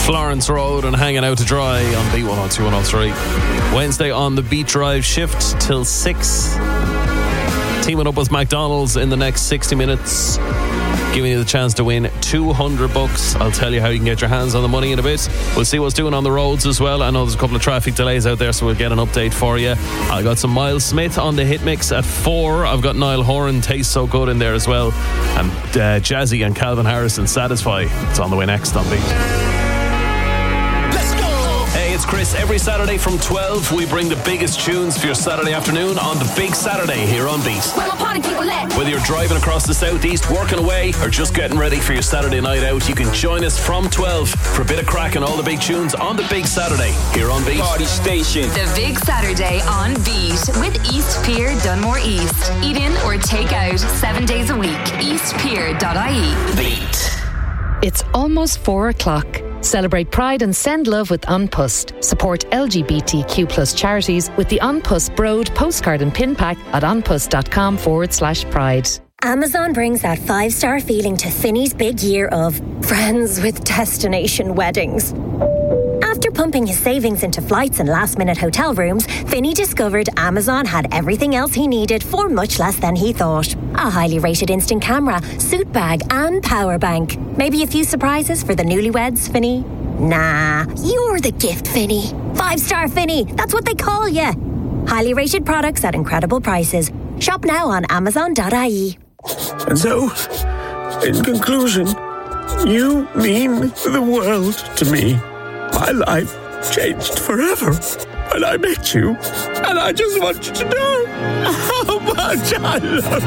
Florence Road and Hanging Out to Dry on B102 103. Wednesday on the Beat Drive, shift till 6. Teaming up with McDonald's in the next 60 minutes, giving you the chance to win $200. I'll tell you how you can get your hands on the money in a bit. We'll see what's doing on the roads as well. I know there's a couple of traffic delays out there, so we'll get an update for you. I got some Miles Smith on the hit mix at 4. I've got Niall Horan, Tastes So Good in there as well. And Jazzy and Calvin Harrison, Satisfy. It's on the way next on Beat. It's Chris. Every Saturday from 12, we bring the biggest tunes for your Saturday afternoon on the Big Saturday here on Beat. Whether you're driving across the southeast, working away, or just getting ready for your Saturday night out, you can join us from 12 for a bit of crack and all the big tunes on the Big Saturday here on Beat. Party station. The Big Saturday on Beat with East Pier Dunmore East. Eat in or take out 7 days a week. eastpier.ie. Beat. It's almost 4 o'clock. Celebrate Pride and send love with Unpust. Support LGBTQ plus charities with the Unpust Broad postcard and pin pack at unpust.com/pride. Amazon brings that 5-star feeling to Finney's big year of friends with destination weddings. After pumping his savings into flights and last-minute hotel rooms, Finney discovered Amazon had everything else he needed for much less than he thought. A highly rated instant camera, suit bag and power bank. Maybe a few surprises for the newlyweds, Finney? Nah, you're the gift, Finney. 5-star Finney, that's what they call you. Highly rated products at incredible prices. Shop now on Amazon.ie. And so, in conclusion, you mean the world to me. My life changed forever when I met you, and I just want you to know how much I love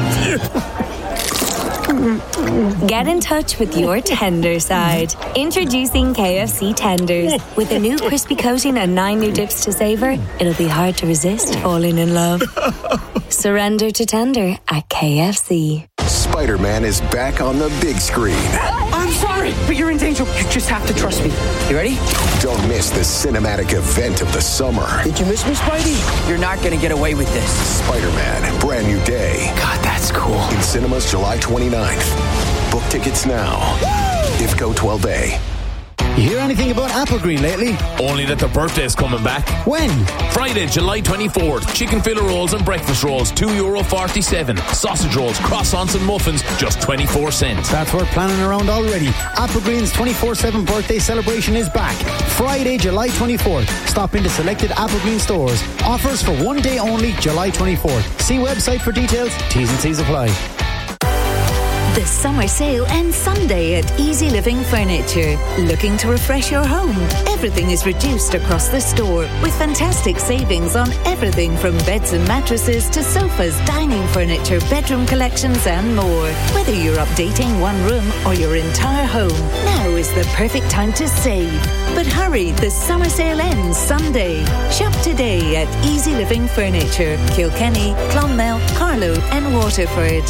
you. Get in touch with your tender side. Introducing KFC Tenders. With a new crispy coating and 9 new dips to savor, it'll be hard to resist falling in love. Surrender to tender at KFC. Spider-Man is back on the big screen. I'm sorry, but you're in danger. You just have to trust me. You ready? Don't miss the cinematic event of the summer. Did you miss me, Spidey? You're not going to get away with this. Spider-Man, Brand New Day. God, that's cool. In cinemas July 29th. Book tickets now. IFCO 12A. You hear anything about Applegreen lately? Only that the birthday's coming back. When? Friday, July 24th. Chicken fillet rolls and breakfast rolls, €2.47. Sausage rolls, croissants and muffins, just 24 cents. That's worth planning around already. Applegreen's 24/7 birthday celebration is back. Friday, July 24th. Stop into selected Applegreen stores. Offers for one day only, July 24th. See website for details. T's and C's apply. The summer sale ends Sunday at Easy Living Furniture. Looking to refresh your home? Everything is reduced across the store with fantastic savings on everything from beds and mattresses to sofas, dining furniture, bedroom collections and more. Whether you're updating one room or your entire home, now is the perfect time to save. But hurry, the summer sale ends Sunday. Shop today at Easy Living Furniture, Kilkenny, Clonmel, Carlow and Waterford.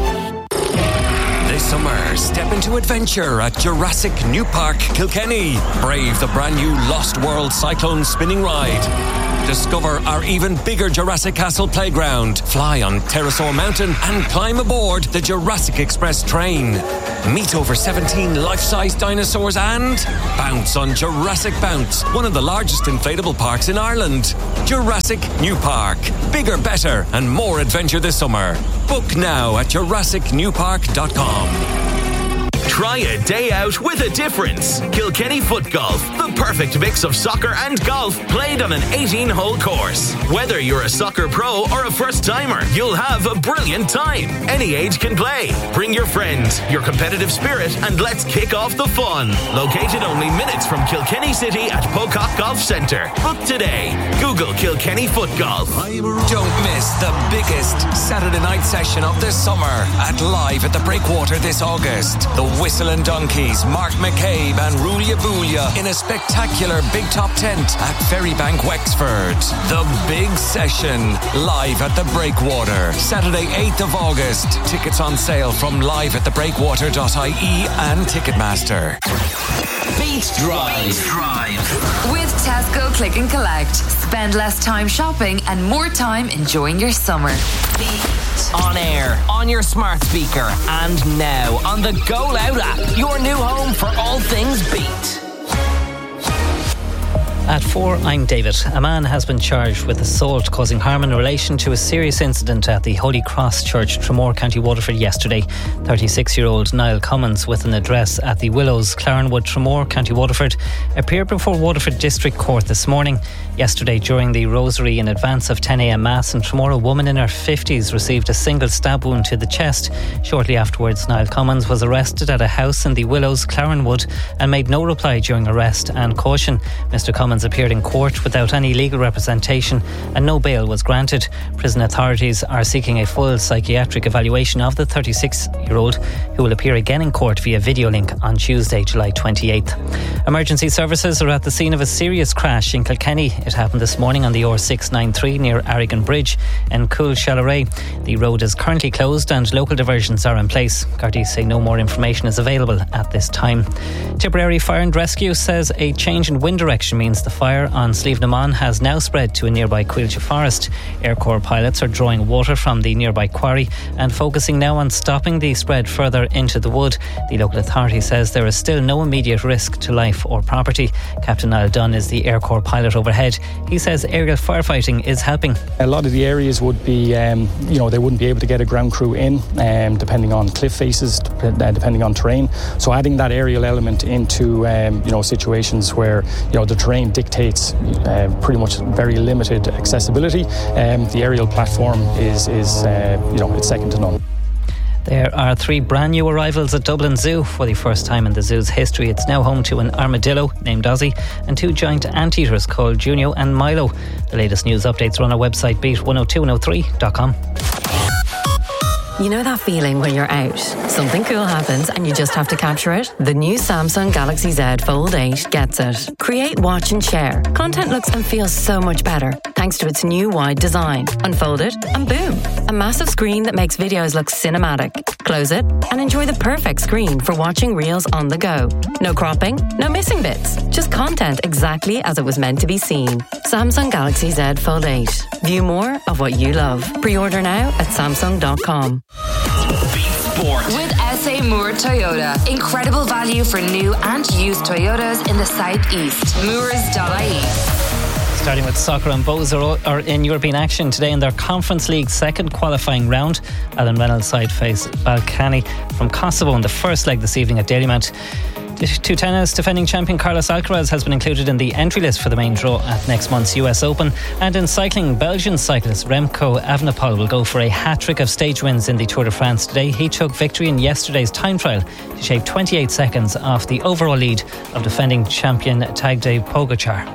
This summer, step into adventure at Jurassic New Park, Kilkenny. Brave the brand new Lost World Cyclone spinning ride. Discover our even bigger Jurassic Castle playground. Fly on Pterosaur Mountain and climb aboard the Jurassic Express train. Meet over 17 life-size dinosaurs and bounce on Jurassic Bounce, one of the largest inflatable parks in Ireland. Jurassic New Park. Bigger, better and more adventure this summer. Book now at JurassicNewPark.com. Try a day out with a difference. Kilkenny Foot Golf, the perfect mix of soccer and golf played on an 18-hole course. Whether you're a soccer pro or a first-timer, you'll have a brilliant time. Any age can play. Bring your friends, your competitive spirit, and let's kick off the fun. Located only minutes from Kilkenny City at Pocock Golf Centre. Book today. Google Kilkenny Foot Golf. Don't miss the biggest Saturday night session of the summer at Live at the Breakwater this August. The Whistle and Donkeys, Mark McCabe and Rulia Boolia in a spectacular big top tent at Ferrybank, Wexford. The big session, live at the Breakwater. Saturday 8th of August. Tickets on sale from liveatthebreakwater.ie and Ticketmaster. Beat Drive. With Tesco Click and Collect. Spend less time shopping and more time enjoying your summer. On air, on your smart speaker, and now on the Go Loud app, your new home for all things Beat. 4, I'm David. A man has been charged with assault causing harm in relation to a serious incident at the Holy Cross Church, Tramore, County Waterford yesterday. 36-year-old Niall Cummins, with an address at the Willows, Clarenwood, Tramore, County Waterford, appeared before Waterford District Court this morning. Yesterday, during the rosary in advance of 10 a.m. Mass in Tramore, a woman in her 50s received a single stab wound to the chest. Shortly afterwards, Niall Cummins was arrested at a house in the Willows, Clarenwood, and made no reply during arrest and caution. Mr. Cummins appeared in court without any legal representation and no bail was granted. Prison authorities are seeking a full psychiatric evaluation of the 36-year-old, who will appear again in court via video link on Tuesday, July 28th. Emergency services are at the scene of a serious crash in Kilkenny. It happened this morning on the R693 near Arrigan Bridge in Coolshalleray. The road is currently closed and local diversions are in place. Gardaí say no more information is available at this time. Tipperary Fire and Rescue says a change in wind direction means the fire on Slieve na Mon has now spread to a nearby Quilcha forest. Air Corps pilots are drawing water from the nearby quarry and focusing now on stopping the spread further into the wood. The local authority says there is still no immediate risk to life or property. Captain Niall Dunn is the Air Corps pilot overhead. He says aerial firefighting is helping. A lot of the areas would be, they wouldn't be able to get a ground crew in, depending on cliff faces, depending on terrain. So adding that aerial element into, situations where, the terrain dictates pretty much very limited accessibility, the aerial platform is it's second to none. There are 3 brand new arrivals at Dublin Zoo. For the first time in the zoo's history, it's now home to an armadillo named Ozzy and 2 giant anteaters called Junio and Milo. The latest news updates are on our website, beat102103.com. You know that feeling when you're out, something cool happens and you just have to capture it? The new Samsung Galaxy Z Fold 8 gets it. Create, watch and share. Content looks and feels so much better thanks to its new wide design. Unfold it and boom, a massive screen that makes videos look cinematic. Close it and enjoy the perfect screen for watching reels on the go. No cropping, no missing bits. Just content exactly as it was meant to be seen. Samsung Galaxy Z Fold 8. View more of what you love. Pre-order now at Samsung.com. Beat Sport with SA Moore Toyota. Incredible value for new and used Toyotas in the southeast. Moores.ie. Starting with soccer, and Bows are in European action today in their Conference League second qualifying round. Alan Reynolds' side face Balkany from Kosovo in the first leg this evening at Dalymount. To tennis, defending champion Carlos Alcaraz has been included in the entry list for the main draw at next month's US Open. And in cycling, Belgian cyclist Remco Evenepoel will go for a hat-trick of stage wins in the Tour de France today. He took victory in yesterday's time trial to shave 28 seconds off the overall lead of defending champion Tadej Pogačar.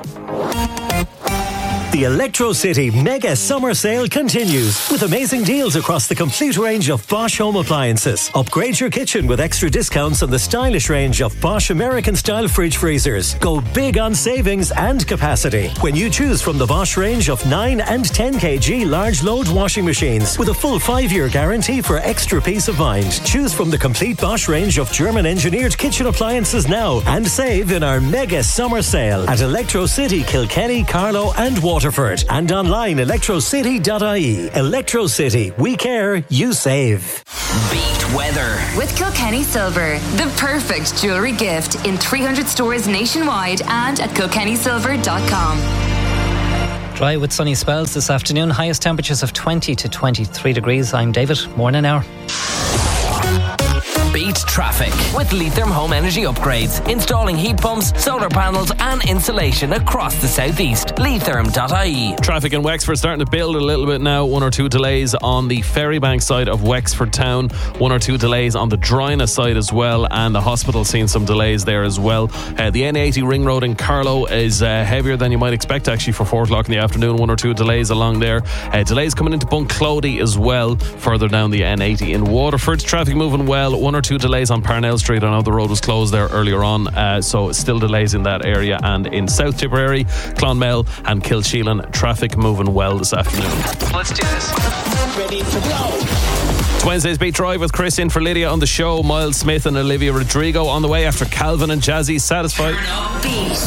The Electro City Mega Summer Sale continues with amazing deals across the complete range of Bosch home appliances. Upgrade your kitchen with extra discounts on the stylish range of Bosch American-style fridge freezers. Go big on savings and capacity when you choose from the Bosch range of 9 and 10 kg large load washing machines with a full 5-year guarantee for extra peace of mind. Choose from the complete Bosch range of German-engineered kitchen appliances now and save in our Mega Summer Sale at Electro City, Kilkenny, Carlow and Waterford, and online electrocity.ie. Electro City, we care, you save. Beat weather with Kilkenny Silver, the perfect jewellery gift in 300 stores nationwide and at kilkennysilver.com. Dry with sunny spells this afternoon. Highest temperatures of 20 to 23 degrees. I'm David. Morning hour. Beat traffic with Leitrim Home Energy Upgrades. Installing heat pumps, solar panels and insulation across the southeast. Leitrim.ie. Traffic in Wexford starting to build a little bit now. 1 or 2 delays on the Ferrybank side of Wexford town. 1 or 2 delays on the Dryna side as well. And the hospital seeing some delays there as well. The N80 Ring Road in Carlow is heavier than you might expect actually for 4 o'clock in the afternoon. 1 or 2 delays along there. Delays coming into Bunclody as well. Further down the N80 in Waterford. Traffic moving well. 1 or 2 delays on Parnell Street. I know the road was closed there earlier on, so still delays in that area. And in South Tipperary, Clonmel and Kilsheelan, traffic moving well this afternoon. Let's do this. Ready to go. It's Wednesday's Beat Drive with Chris in for Lydia on the show. Miles Smith and Olivia Rodrigo on the way after Calvin and Jazzy. Satisfied? Beat.